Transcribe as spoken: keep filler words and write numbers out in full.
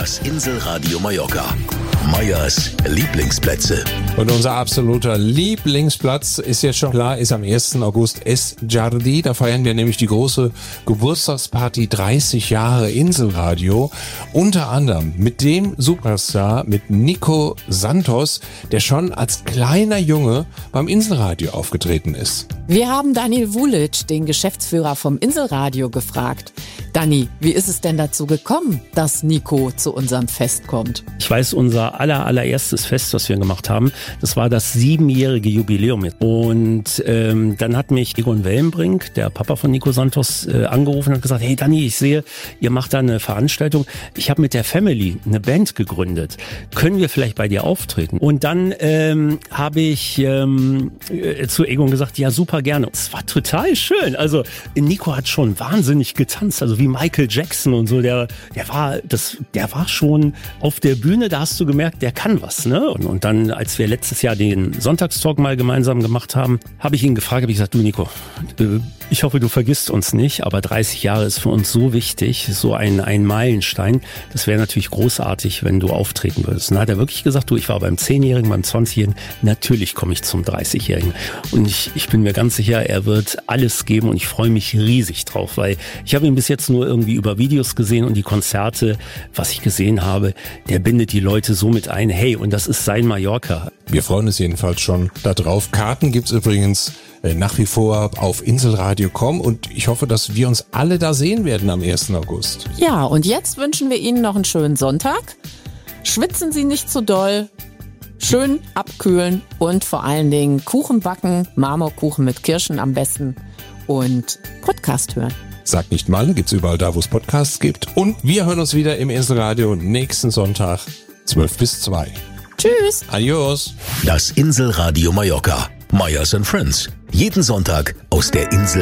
Das Inselradio Mallorca. Meyers Lieblingsplätze. Und unser absoluter Lieblingsplatz ist jetzt schon klar, ist am ersten August Es Jardí. Da feiern wir nämlich die große Geburtstagsparty dreißig Jahre Inselradio. Unter anderem mit dem Superstar, mit Nico Santos, der schon als kleiner Junge beim Inselradio aufgetreten ist. Wir haben Daniel Vulic, den Geschäftsführer vom Inselradio, gefragt. Dani, wie ist es denn dazu gekommen, dass Nico zu unserem Fest kommt? Ich weiß, unser aller, allererstes Fest, was wir gemacht haben, das war das siebenjährige Jubiläum. Und ähm, dann hat mich Egon Wellenbrink, der Papa von Nico Santos, äh, angerufen und hat gesagt, hey Dani, ich sehe, ihr macht da eine Veranstaltung. Ich habe mit der Family eine Band gegründet. Können wir vielleicht bei dir auftreten? Und dann ähm, habe ich ähm, äh, zu Egon gesagt, ja super gerne. Es war total schön. Also Nico hat schon wahnsinnig getanzt, also wie Michael Jackson und so. Der, der war, das, der war schon auf der Bühne. Da hast du gemerkt, der kann was, ne? Und, und dann, als wir letztes Jahr den Sonntagstalk mal gemeinsam gemacht haben, habe ich ihn gefragt, habe ich gesagt, du Nico, äh, ich hoffe, du vergisst uns nicht, aber dreißig Jahre ist für uns so wichtig, so ein, ein Meilenstein. Das wäre natürlich großartig, wenn du auftreten würdest. Und dann hat er wirklich gesagt, du, ich war beim zehnjährigen, beim zwanzigjährigen, natürlich komme ich zum dreißigjährigen. Und ich, ich bin mir ganz sicher, er wird alles geben und ich freue mich riesig drauf, weil ich habe ihn bis jetzt nur irgendwie über Videos gesehen und die Konzerte, was ich gesehen habe, der bindet die Leute so mit ein, hey, und das ist sein Mallorca. Wir freuen uns jedenfalls schon darauf. Karten gibt's übrigens nach wie vor auf inselradio punkt com und ich hoffe, dass wir uns alle da sehen werden am ersten August. Ja, und jetzt wünschen wir Ihnen noch einen schönen Sonntag. Schwitzen Sie nicht zu doll, schön abkühlen und vor allen Dingen Kuchen backen, Marmorkuchen mit Kirschen am besten und Podcast hören. Sagt nicht mal, gibt's überall da, wo es Podcasts gibt. Und wir hören uns wieder im Inselradio nächsten Sonntag, zwölf bis zwei. Tschüss. Adios. Das Inselradio Mallorca. Meyers and Friends. Jeden Sonntag aus der Insel